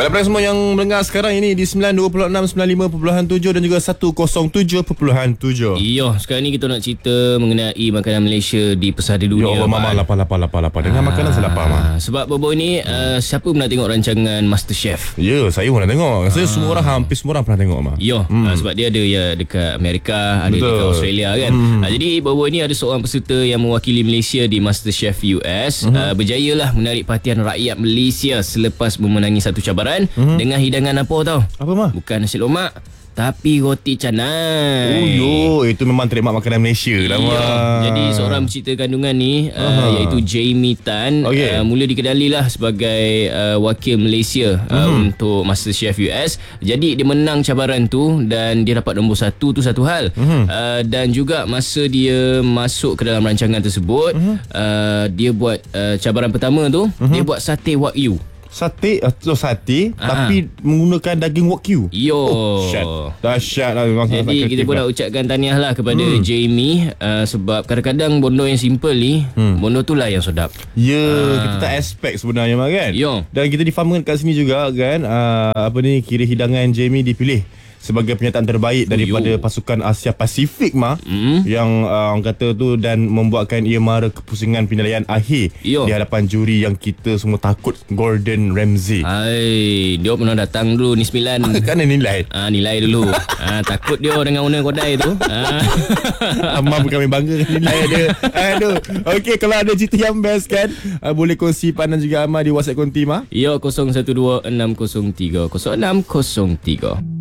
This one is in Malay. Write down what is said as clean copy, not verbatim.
Baiklah semua yang mendengar sekarang ini di 926, 95.7 dan juga 107.7. Iyo, sekarang ni kita nak cerita mengenai makanan Malaysia di pesada dunia. Ya Allah, Mama lapar. Dengan makanan saya lapar, Ma. Sebab Bobo ni, siapa pernah tengok rancangan MasterChef? Ya, saya pun pernah tengok. Saya hampir semua orang pernah tengok, Ma. Yo, sebab dia ada ya dekat Amerika, ada Betul. dekat Australia kan. Jadi Bobo ni ada seorang peserta yang mewakili Malaysia di MasterChef US. Berjayalah menarik perhatian rakyat Malaysia selepas memenangi satu cabaran dengan hidangan apa tau? Apa, Ma? Bukan nasi lemak, tapi roti canai. Oh yo, itu memang trademark makanan Malaysia lah, Ma. Jadi seorang pencipta kandungan ni iaitu Jamie Tan, mula dikenali lah sebagai wakil Malaysia untuk MasterChef US. Jadi dia menang cabaran tu dan dia dapat nombor 1 tu satu hal. Dan juga masa dia masuk ke dalam rancangan tersebut, dia buat cabaran pertama tu, dia buat sate wagyu. Sate tapi menggunakan daging wagyu. Yo. Dahsyat lah. Jadi kita pun nak ucapkan tahniah lah kepada Jamie, sebab kadang-kadang bondo yang simple ni, bondo tu lah yang sedap. Ya, kita tak expect sebenarnya, Mak, kan? Yo. Dan kita difahamkan kat sini juga kan, kira hidangan Jamie dipilih sebagai penyataan terbaik daripada pasukan Asia Pasifik, Ma, yang orang kata tu, dan membuatkan ia mara kepusingan penilaian akhir di hadapan juri yang kita semua takut, Gordon Ramsay. Dia pernah datang dulu ni 9. Kan nilai. Nilai dulu. Takut dia dengan owner kedai tu. Amam kami bangga dengan nilai dia. Aduh. Okey, kalau ada cerita yang best kan, boleh kongsi Pan dan juga Amal di WhatsApp konti, Ma. Ya, 0126030603.